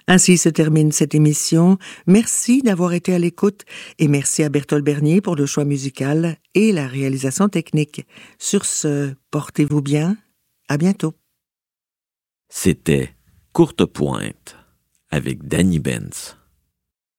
Ainsi se termine cette émission. Merci d'avoir été à l'écoute et merci à Berthold Bernier pour le choix musical et la réalisation technique. Sur ce, portez-vous bien. À bientôt. C'était Courte Pointe avec Danny Benz.